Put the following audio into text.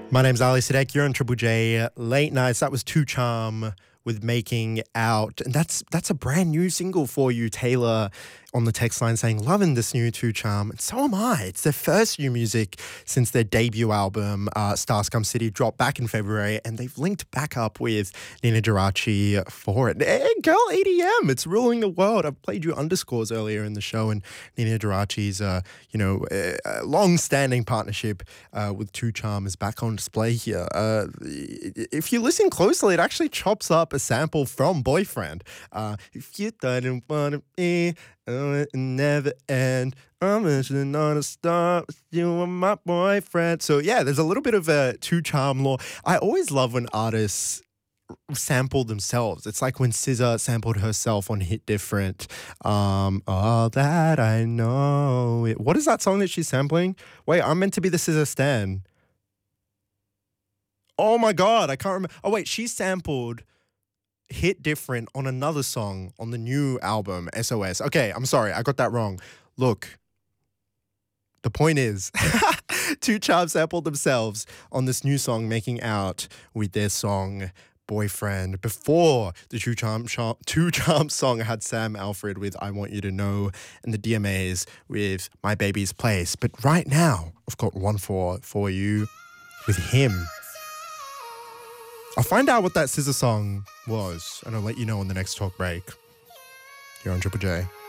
My name's Ali Sadek. You're on Triple J Late Nights. That was Two Charm with Making Out. And that's a brand new single for you, Taylor, on the text line saying, loving this new Two Charm. And so am I. It's their first new music since their debut album, Stars Come City, dropped back in February. And they've linked back up with Nina Geraci for it. Hey, girl, EDM, it's ruling the world. I've played you underscores earlier in the show. And Nina Geraci's, long-standing partnership with Two Charm is back on display here. If you listen closely, it actually chops up a sample from Boyfriend. If you didn't want to be, it never end. I'm wishing on a star, you are my boyfriend. So yeah, there's a little bit of a Two Charm lore. I always love when artists sample themselves. It's like when SZA sampled herself on Hit Different. All that I know. What is that song that she's sampling? Wait, I'm meant to be the SZA stan. Oh my God, I can't remember. Oh wait, she sampled Hit Different on another song on the new album, SOS. Okay, I'm sorry, I got that wrong. Look, the point is, Two Charm sampled themselves on this new song, Making Out, with their song Boyfriend. Before the Two Charm song had Sam Alfred with I Want You to Know and the DMAs with My Baby's Place. But right now, I've got one for you with him. I'll find out what that SZA song was, and I'll let you know on the next talk break. Here on Triple J.